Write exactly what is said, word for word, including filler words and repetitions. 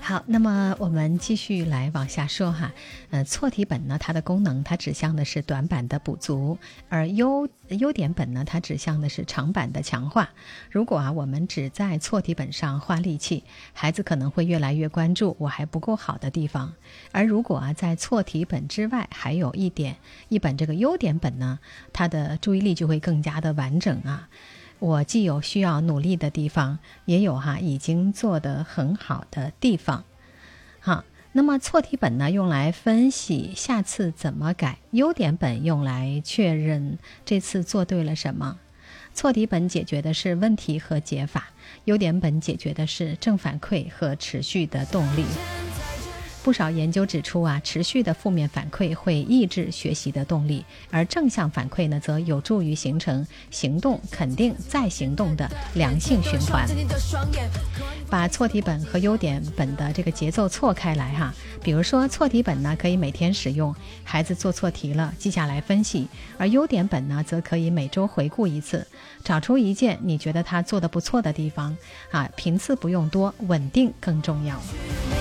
好，那么我们继续来往下说哈。呃，错题本呢，它的功能它指向的是短板的补足，而优优点本呢，它指向的是长板的强化。如果啊，我们只在错题本上花力气，孩子可能会越来越关注我还不够好的地方。而如果啊，在错题本之外还有一点一本这个优点本呢，他的注意力就会更加的完整啊。我既有需要努力的地方，也有哈已经做得很好的地方。好，那么错题本呢，用来分析下次怎么改；优点本用来确认这次做对了什么。错题本解决的是问题和解法，优点本解决的是正反馈和持续的动力。不少研究指出啊，持续的负面反馈会抑制学习的动力，而正向反馈呢，则有助于形成行动、肯定、再行动的良性循环。把错题本和优点本的这个节奏错开来哈，比如说错题本呢，可以每天使用，孩子做错题了记下来分析；而优点本呢，则可以每周回顾一次，找出一件你觉得他做得不错的地方啊，频次不用多，稳定更重要。